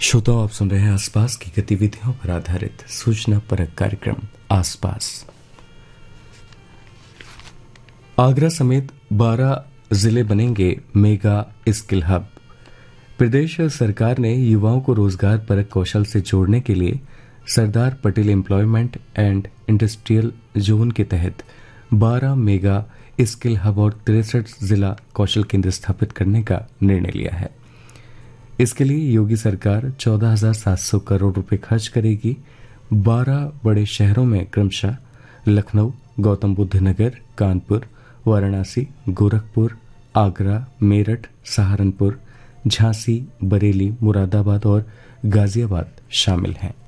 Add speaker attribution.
Speaker 1: श्रोताओं, आप सुन रहे हैं आसपास की गतिविधियों पर आधारित सूचना परक कार्यक्रम आसपास। आगरा समेत 12 जिले बनेंगे मेगा स्किल हब। प्रदेश सरकार ने युवाओं को रोजगार परक कौशल से जोड़ने के लिए Sardar Patel employment and industrial zone के तहत 12 मेगा स्किल हब और 63 जिला कौशल केंद्र स्थापित करने का निर्णय लिया है। इसके लिए योगी सरकार 14,700 करोड़ रुपए खर्च करेगी। 12 बड़े शहरों में क्रमशः लखनऊ, गौतम बुद्ध नगर, कानपुर, वाराणसी, गोरखपुर, आगरा, मेरठ, सहारनपुर, झांसी, बरेली, मुरादाबाद और गाजियाबाद शामिल हैं।